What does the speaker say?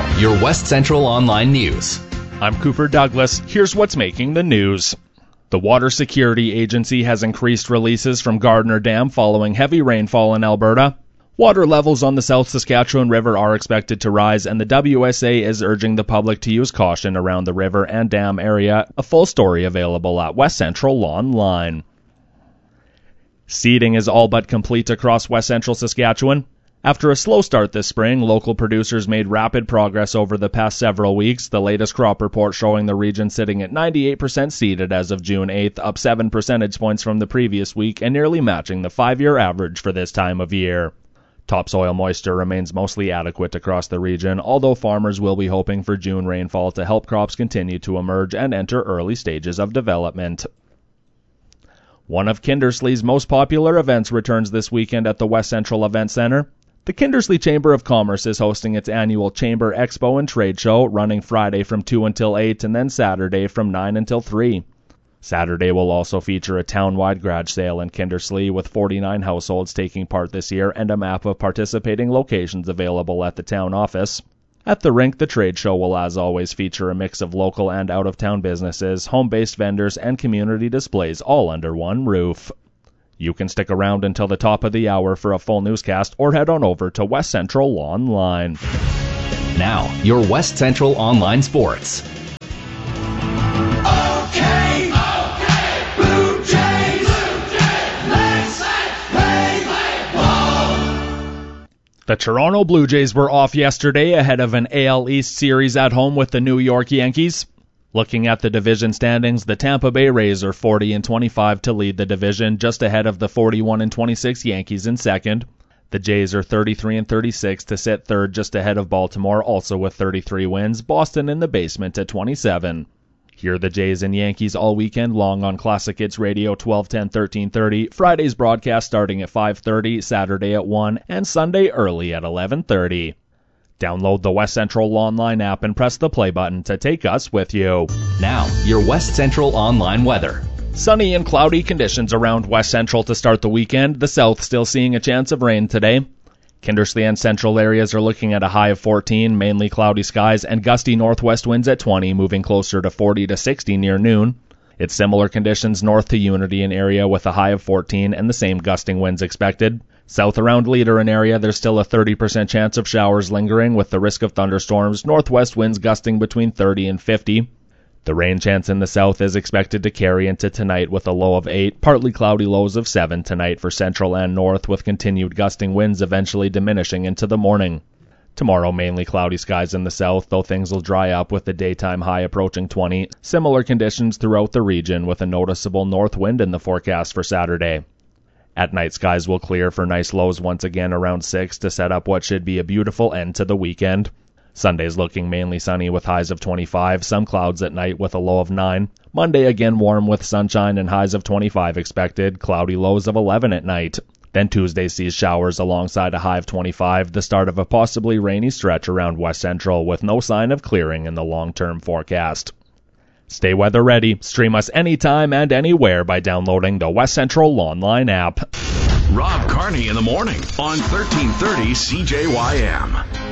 your West Central Online News. I'm Cooper Douglas. Here's what's making the news. The Water Security Agency has increased releases from Gardner Dam following heavy rainfall in Alberta. Water levels on the South Saskatchewan River are expected to rise, and the WSA is urging the public to use caution around the river and dam area. A full story available at West Central Online. Seeding is all but complete across West Central Saskatchewan. After a slow start this spring, local producers made rapid progress over the past several weeks, the latest crop report showing the region sitting at 98% seeded as of June 8th, up 7 percentage points from the previous week and nearly matching the 5-year average for this time of year. Topsoil moisture remains mostly adequate across the region, although farmers will be hoping for June rainfall to help crops continue to emerge and enter early stages of development. One of Kindersley's most popular events returns this weekend at the West Central Event Centre. The Kindersley Chamber of Commerce is hosting its annual Chamber Expo and Trade Show, running Friday from 2 until 8 and then Saturday from 9 until 3. Saturday will also feature a town-wide garage sale in Kindersley, with 49 households taking part this year and a map of participating locations available at the town office. At the rink, the trade show will as always feature a mix of local and out-of-town businesses, home-based vendors, and community displays all under one roof. You can stick around until the top of the hour for a full newscast or head on over to West Central Online. Now, your West Central Online Sports. Okay, Blue Jays, let's play ball. The Toronto Blue Jays were off yesterday ahead of an AL East series at home with the New York Yankees. Looking at the division standings, the Tampa Bay Rays are 40-25 to lead the division, just ahead of the 41-26 Yankees in second. The Jays are 33-36 to sit third, just ahead of Baltimore, also with 33 wins. Boston in the basement at 27. Hear the Jays and Yankees all weekend long on Classic Hits Radio 1210-1330. Friday's broadcast starting at 5:30, Saturday at 1, and Sunday early at 11:30. Download the West Central Online app and press the play button to take us with you. Now, your West Central Online weather. Sunny and cloudy conditions around West Central to start the weekend. The south still seeing a chance of rain today. Kindersley and central areas are looking at a high of 14, mainly cloudy skies, and gusty northwest winds at 20, moving closer to 40 to 60 near noon. It's similar conditions north to Unity and area with a high of 14 and the same gusting winds expected. South around Leader and area, there's still a 30% chance of showers lingering with the risk of thunderstorms, northwest winds gusting between 30 and 50. The rain chance in the south is expected to carry into tonight with a low of 8, partly cloudy lows of 7 tonight for central and north, with continued gusting winds eventually diminishing into the morning. Tomorrow, mainly cloudy skies in the south, though things will dry up with the daytime high approaching 20. Similar conditions throughout the region with a noticeable north wind in the forecast for Saturday. At night, skies will clear for nice lows once again around 6 to set up what should be a beautiful end to the weekend. Sunday's looking mainly sunny with highs of 25, some clouds at night with a low of 9. Monday again warm with sunshine and highs of 25 expected, cloudy lows of 11 at night. Then Tuesday sees showers alongside a high of 25, the start of a possibly rainy stretch around West Central with no sign of clearing in the long-term forecast. Stay weather ready. Stream us anytime and anywhere by downloading the West Central Online app. Rob Carney in the morning on 1330 CJYM.